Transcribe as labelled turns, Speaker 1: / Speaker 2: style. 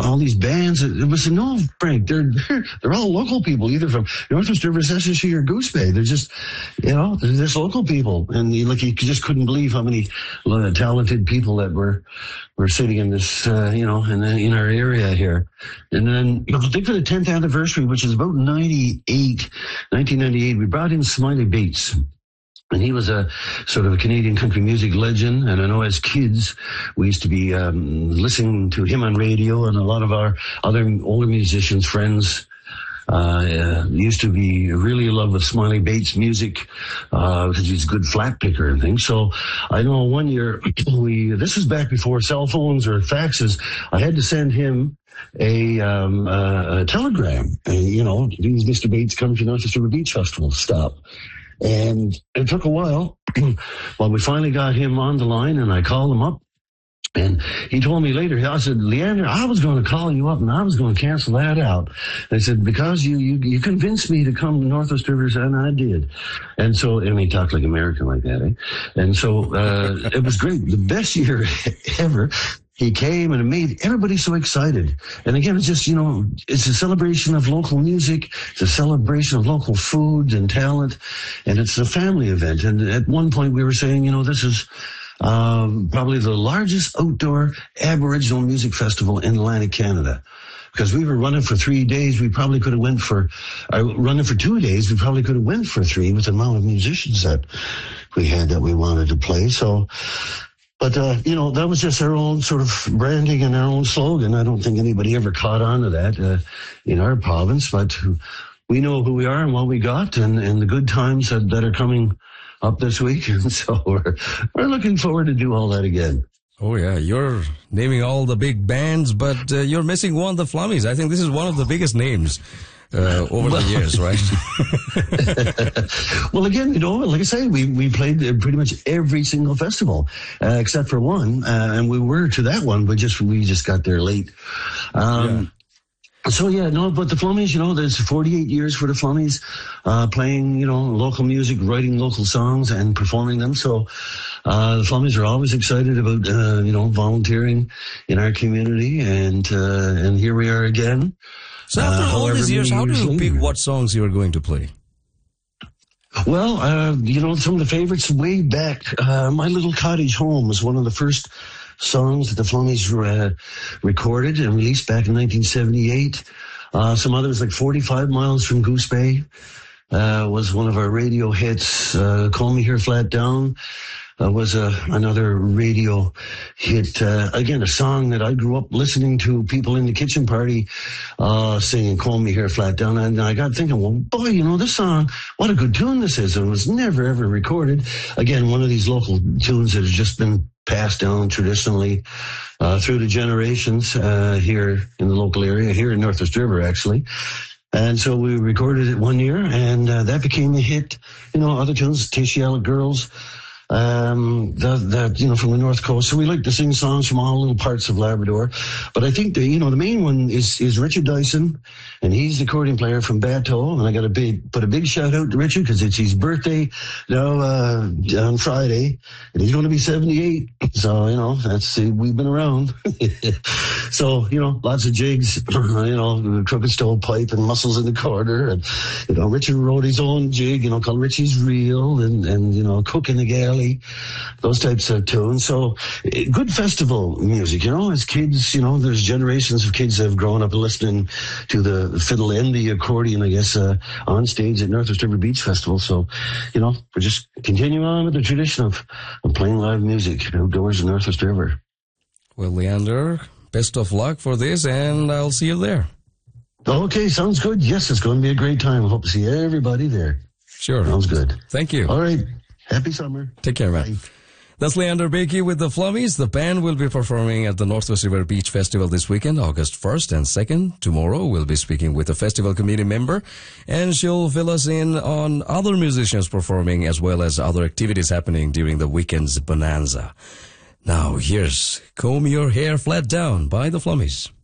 Speaker 1: all these bands. It was no, Frank. They're all local people, either from Northwest River, SSC, or Goose Bay. They're just, they're just local people, and you just couldn't believe how many talented people that were sitting in this, in our area here. And then I think for the 10th anniversary, which is about 1998, we brought in Smiley Bates. And he was a sort of a Canadian country music legend. And I know as kids, we used to be listening to him on radio, and a lot of our other older musicians, friends, used to be really in love with Smiley Bates' music, because he's a good flat picker and things. So I know one year, this was back before cell phones or faxes, I had to send him a telegram. And, these Mr. Bates come to Northwest River Beach Festival, stop. And it took a while. Well, we finally got him on the line, and I called him up. And he told me later, I said, Leander, I was going to call you up, and I was going to cancel that out. And I said, because you convinced me to come to Northwest Rivers, and I did. And so, and he talked like American like that, eh? And so it was great. The best year ever. He came, and it made everybody so excited. And again, it's just, it's a celebration of local music. It's a celebration of local food and talent. And it's a family event. And at one point we were saying, this is probably the largest outdoor Aboriginal music festival in Atlantic Canada. Because we were running for 3 days, we probably could have running for 2 days, we probably could have went for 3 with the amount of musicians that we had that we wanted to play. So, but, that was just our own sort of branding and our own slogan. I don't think anybody ever caught on to that in our province, but we know who we are and what we got, and the good times that are coming up this week. And so we're looking forward to do all that again.
Speaker 2: Oh, yeah. You're naming all the big bands, but you're missing one, the Flummies. I think this is one of the biggest names over the years, right?
Speaker 1: Well, again, like I say, we played pretty much every single festival except for one, and we were to that one, but we just got there late. So but the Flummies, there's 48 years for the Flummies, playing, local music, writing local songs and performing them. So, the Flummies are always excited about, volunteering in our community, and here we are again.
Speaker 2: So after all these years, how do you pick what songs you are going to play?
Speaker 1: Well, some of the favorites way back, My Little Cottage Home was one of the first songs that the Flummies recorded and released back in 1978. Some others, like 45 Miles from Goose Bay, was one of our radio hits. Call Me Here Flat Down was another radio hit. Again, a song that I grew up listening to people in the kitchen party singing Call Me Here Flat Down. And I got thinking, well, boy, this song, what a good tune this is. And it was never, ever recorded. Again, one of these local tunes that has just been passed down traditionally through the generations here in the local area, here in Northwest River, actually. And so we recorded it one year, and that became a hit. Other tunes, Tishiala Girls, from the North Coast. So we like to sing songs from all little parts of Labrador. But I think the main one is Richard Dyson, and he's the accordion player from Bateau. And I got to put a big shout out to Richard, because it's his birthday now on Friday, and he's going to be 78. So, we've been around. So, lots of jigs, crooked stovepipe and muscles in the corner. And, Richard wrote his own jig, called Richie's Reel, and Cook in the Galley, those types of tunes. So good festival music, as kids, there's generations of kids that have grown up listening to the fiddle and the accordion, I guess, on stage at Northwest River Beach Festival. So, we're just continuing on with the tradition of playing live music outdoors in Northwest River.
Speaker 2: Well, Leander, best of luck for this, and I'll see you there.
Speaker 1: Okay, sounds good. Yes, it's going to be a great time. I hope to see everybody there.
Speaker 2: Sure.
Speaker 1: Sounds good.
Speaker 2: Thank you.
Speaker 1: All right. Happy summer.
Speaker 2: Take care, man.
Speaker 1: Bye.
Speaker 2: That's Leander Bakey with the Flummies. The band will be performing at the Northwest River Beach Festival this weekend, August 1st and 2nd. Tomorrow we'll be speaking with a festival committee member, and she'll fill us in on other musicians performing as well as other activities happening during the weekend's bonanza. Now here's Comb Your Hair Flat Down by the Flummies.